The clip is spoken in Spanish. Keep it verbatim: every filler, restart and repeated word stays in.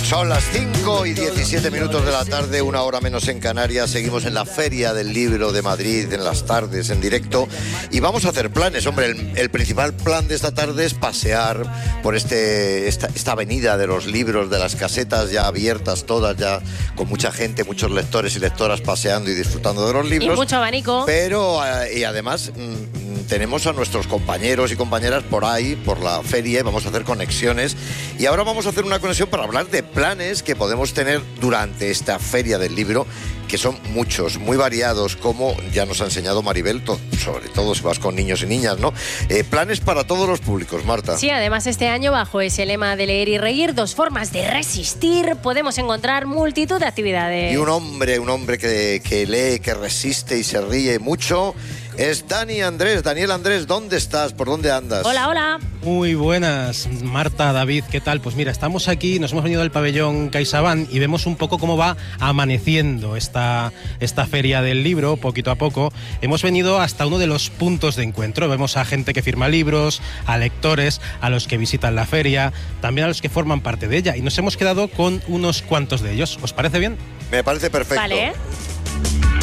Son las cinco y diecisiete minutos de la tarde, una hora menos en Canarias. Seguimos en la Feria del Libro de Madrid, en las tardes, en directo. Y vamos a hacer planes. Hombre, el, el principal plan de esta tarde es pasear por este esta, esta avenida de los libros, de las casetas ya abiertas todas, ya con mucha gente, muchos lectores y lectoras paseando y disfrutando de los libros. Y mucho abanico. Pero, y además, mmm, tenemos a nuestros compañeros y compañeras por ahí, por la feria, y vamos a hacer conexiones. Y ahora vamos a hacer una conexión para hablar de planes que podemos tener durante esta Feria del Libro, que son muchos, muy variados, como ya nos ha enseñado Maribel, to- sobre todo si vas con niños y niñas, ¿no? Eh, planes para todos los públicos, Marta. Sí, además este año, bajo ese lema de leer y reír, dos formas de resistir, podemos encontrar multitud de actividades. Y un hombre, un hombre que, que lee, que resiste y se ríe mucho, es Dani Andrés. Daniel Andrés, ¿dónde estás? ¿Por dónde andas? Hola, hola. Muy buenas, Marta, David, ¿qué tal? Pues mira, estamos aquí, nos hemos venido al pabellón CaixaBank y vemos un poco cómo va amaneciendo esta, esta feria del libro, poquito a poco. Hemos venido hasta uno de los puntos de encuentro, vemos a gente que firma libros, a lectores, a los que visitan la feria, también a los que forman parte de ella, y nos hemos quedado con unos cuantos de ellos. ¿Os parece bien? Me parece perfecto. Vale.